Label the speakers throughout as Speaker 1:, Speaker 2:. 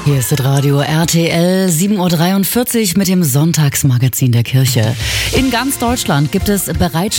Speaker 1: Hier ist das Radio RTL 7.43 Uhr mit dem Sonntagsmagazin der Kirche. In ganz Deutschland gibt es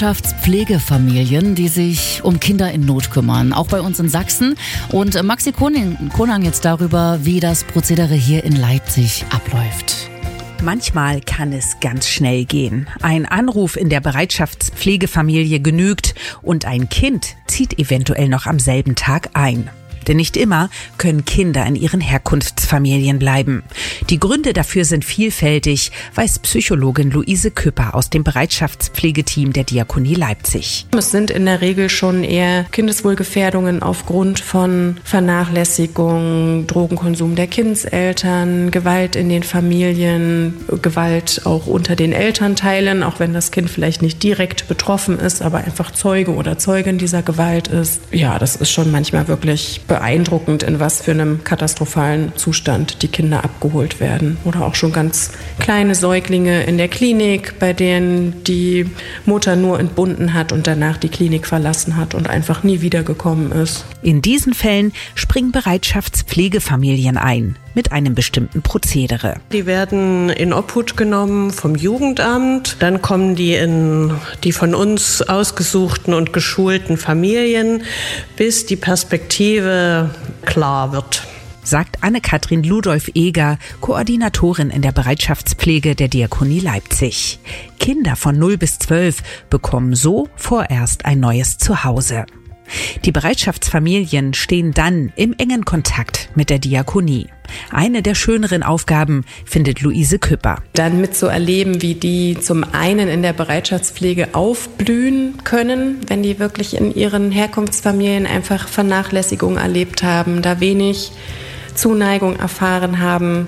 Speaker 1: Bereitschaftspflegefamilien, die sich um Kinder in Not kümmern. Auch bei uns in Sachsen. Und Maxi Konang jetzt darüber, wie das Prozedere hier in Leipzig abläuft.
Speaker 2: Manchmal kann es ganz schnell gehen. Ein Anruf in der Bereitschaftspflegefamilie genügt und ein Kind zieht eventuell noch am selben Tag ein. Denn nicht immer können Kinder in ihren Herkunftsfamilien bleiben. Die Gründe dafür sind vielfältig, weiß Psychologin Luise Küpper aus dem Bereitschaftspflegeteam der Diakonie Leipzig.
Speaker 3: Es sind in der Regel schon eher Kindeswohlgefährdungen aufgrund von Vernachlässigung, Drogenkonsum der Kindseltern, Gewalt in den Familien, Gewalt auch unter den Elternteilen, auch wenn das Kind vielleicht nicht direkt betroffen ist, aber einfach Zeuge oder Zeugin dieser Gewalt ist. Ja, das ist schon manchmal wirklich beeindruckend, in was für einem katastrophalen Zustand die Kinder abgeholt werden. Oder auch schon ganz kleine Säuglinge in der Klinik, bei denen die Mutter nur entbunden hat und danach die Klinik verlassen hat und einfach nie wiedergekommen ist.
Speaker 2: In diesen Fällen springen Bereitschaftspflegefamilien ein mit einem bestimmten Prozedere.
Speaker 4: Die werden in Obhut genommen vom Jugendamt, dann kommen die in die von uns ausgesuchten und geschulten Familien, bis die Perspektive klar wird.
Speaker 2: Sagt Anne-Kathrin Ludolf-Eger, Koordinatorin in der Bereitschaftspflege der Diakonie Leipzig. Kinder von 0 bis 12 bekommen so vorerst ein neues Zuhause. Die Bereitschaftsfamilien stehen dann im engen Kontakt mit der Diakonie. Eine der schöneren Aufgaben findet Luise Küpper.
Speaker 3: Dann mitzuerleben, wie die zum einen in der Bereitschaftspflege aufblühen können, wenn die wirklich in ihren Herkunftsfamilien einfach Vernachlässigung erlebt haben, da wenig Zuneigung erfahren haben.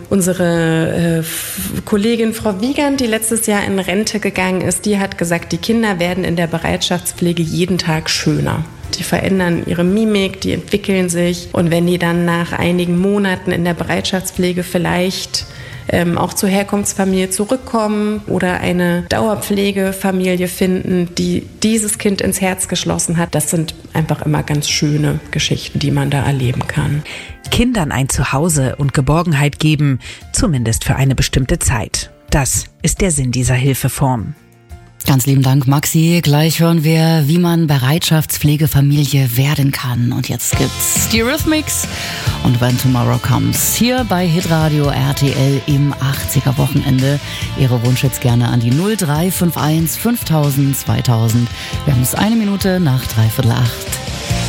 Speaker 3: Unsere Kollegin Frau Wiegand, die letztes Jahr in Rente gegangen ist, die hat gesagt, die Kinder werden in der Bereitschaftspflege jeden Tag schöner. Die verändern ihre Mimik, die entwickeln sich. Und wenn die dann nach einigen Monaten in der Bereitschaftspflege vielleicht auch zur Herkunftsfamilie zurückkommen oder eine Dauerpflegefamilie finden, die dieses Kind ins Herz geschlossen hat, das sind einfach immer ganz schöne Geschichten, die man da erleben kann.
Speaker 2: Kindern ein Zuhause und Geborgenheit geben, zumindest für eine bestimmte Zeit. Das ist der Sinn dieser Hilfeform.
Speaker 1: Ganz lieben Dank, Maxi. Gleich hören wir, wie man Bereitschaftspflegefamilie werden kann. Und jetzt gibt's die Rhythmics und When Tomorrow Comes. Hier bei Hitradio RTL im 80er Wochenende. Ihre Wunschhits gerne an die 0351 5000 2000. Wir haben es 1 Minute nach 7:45.